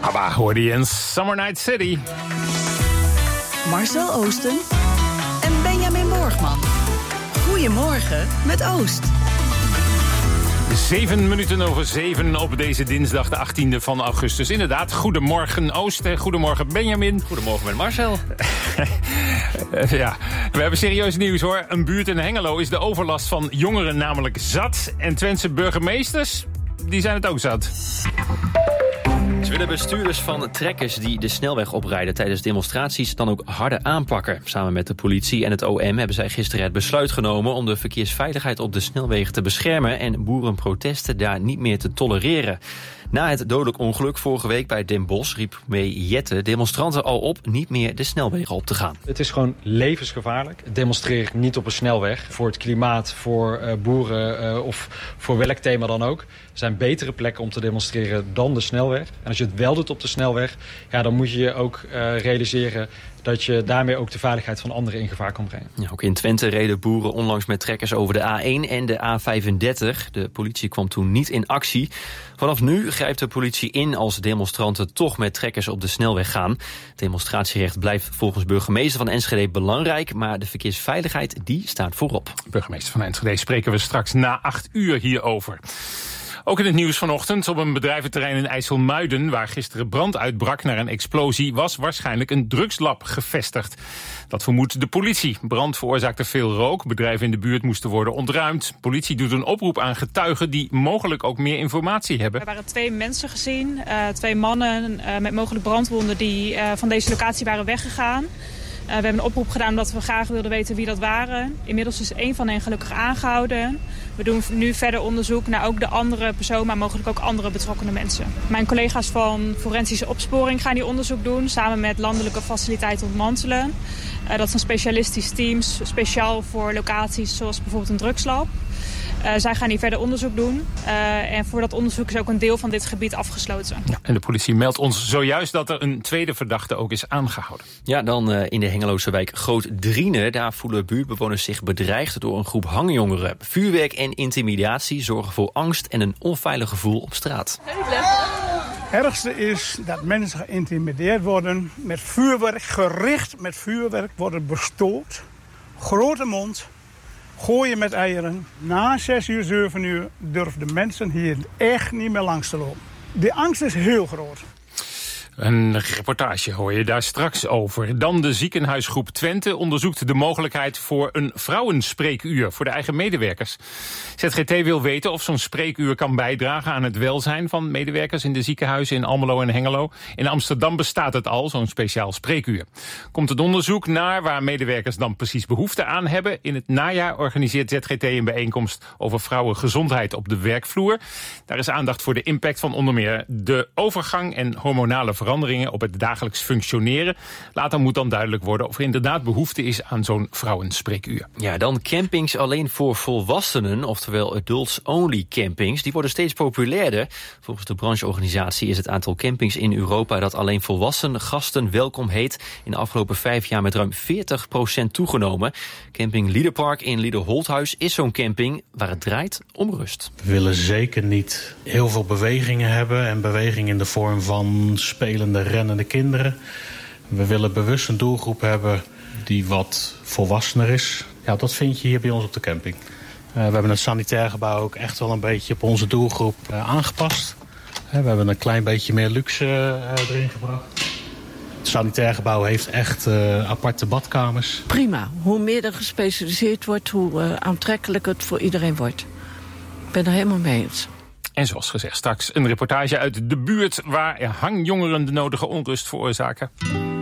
ABBA hoorde je in Summer Night City. Marcel Oosten en Benjamin Borgman. Goedemorgen met Oost. 7:07 op deze dinsdag, de 18e van augustus. Inderdaad, goedemorgen Oost, goedemorgen Benjamin. Goedemorgen met Marcel. Ja, we hebben serieus nieuws hoor. Een buurt in Hengelo is de overlast van jongeren namelijk zat. En Twentse burgemeesters, die zijn het ook zat. Ze willen bestuurders van trekkers die de snelweg oprijden tijdens demonstraties dan ook harder aanpakken. Samen met de politie en het OM hebben zij gisteren het besluit genomen om de verkeersveiligheid op de snelwegen te beschermen en boerenprotesten daar niet meer te tolereren. Na het dodelijk ongeluk vorige week bij Den Bosch riep mee Jette demonstranten al op niet meer de snelwegen op te gaan. Het is gewoon levensgevaarlijk. Demonstreer ik niet op een snelweg. Voor het klimaat, voor boeren of voor welk thema dan ook. Er zijn betere plekken om te demonstreren dan de snelweg. En als je het wel doet op de snelweg, ja, dan moet je je ook realiseren dat je daarmee ook de veiligheid van anderen in gevaar kan brengen. Ja, ook in Twente reden boeren onlangs met trekkers over de A1 en de A35. De politie kwam toen niet in actie. Vanaf nu grijpt de politie in als demonstranten toch met trekkers op de snelweg gaan. Het demonstratierecht blijft volgens burgemeester van Enschede belangrijk, maar de verkeersveiligheid die staat voorop. Burgemeester van Enschede spreken we straks na 8 uur hierover. Ook in het nieuws vanochtend op een bedrijventerrein in IJsselmuiden, waar gisteren brand uitbrak naar een explosie, was waarschijnlijk een drugslab gevestigd. Dat vermoedt de politie. Brand veroorzaakte veel rook. Bedrijven in de buurt moesten worden ontruimd. Politie doet een oproep aan getuigen die mogelijk ook meer informatie hebben. Er waren 2 mensen gezien, 2 mannen met mogelijk brandwonden die van deze locatie waren weggegaan. We hebben een oproep gedaan omdat we graag wilden weten wie dat waren. Inmiddels is 1 van hen gelukkig aangehouden. We doen nu verder onderzoek naar ook de andere persoon, maar mogelijk ook andere betrokkenen mensen. Mijn collega's van Forensische Opsporing gaan die onderzoek doen, samen met Landelijke Faciliteit Ontmantelen. Dat zijn specialistisch teams, speciaal voor locaties zoals bijvoorbeeld een drugslab. Zij gaan hier verder onderzoek doen. En voor dat onderzoek is ook een deel van dit gebied afgesloten. Ja, en de politie meldt ons zojuist dat er een tweede verdachte ook is aangehouden. Ja, dan in de Hengeloze wijk Groot Driene. Daar voelen buurtbewoners zich bedreigd door een groep hangjongeren. Vuurwerk en intimidatie zorgen voor angst en een onveilig gevoel op straat. Het ergste is dat mensen geïntimideerd worden met vuurwerk, gericht met vuurwerk, worden bestoord. Grote mond, gooien met eieren. Na 6 uur, 7 uur durven de mensen hier echt niet meer langs te lopen. De angst is heel groot. Een reportage hoor je daar straks over. Dan de ziekenhuisgroep Twente onderzoekt de mogelijkheid voor een vrouwenspreekuur voor de eigen medewerkers. ZGT wil weten of zo'n spreekuur kan bijdragen aan het welzijn van medewerkers in de ziekenhuizen in Almelo en Hengelo. In Amsterdam bestaat het al, zo'n speciaal spreekuur. Komt het onderzoek naar waar medewerkers dan precies behoefte aan hebben. In het najaar organiseert ZGT een bijeenkomst over vrouwengezondheid op de werkvloer. Daar is aandacht voor de impact van onder meer de overgang en hormonale veranderingen op het dagelijks functioneren. Later moet dan duidelijk worden of er inderdaad behoefte is aan zo'n vrouwenspreekuur. Ja, dan campings alleen voor volwassenen, oftewel adults-only campings. Die worden steeds populairder. Volgens de brancheorganisatie is het aantal campings in Europa dat alleen volwassen gasten welkom heet in de afgelopen 5 jaar met ruim 40% toegenomen. Camping Liederpark in Liederholthuis is zo'n camping waar het draait om rust. We willen zeker niet heel veel bewegingen hebben en beweging in de vorm van spelende, rennende kinderen. We willen bewust een doelgroep hebben die wat volwassener is. Ja, dat vind je hier bij ons op de camping. We hebben het sanitair gebouw ook echt wel een beetje op onze doelgroep aangepast. We hebben een klein beetje meer luxe erin gebracht. Het sanitair gebouw heeft echt aparte badkamers. Prima. Hoe meer er gespecialiseerd wordt, hoe aantrekkelijker het voor iedereen wordt. Ik ben er helemaal mee eens. En zoals gezegd, straks een reportage uit de buurt waar hangjongeren de nodige onrust veroorzaken.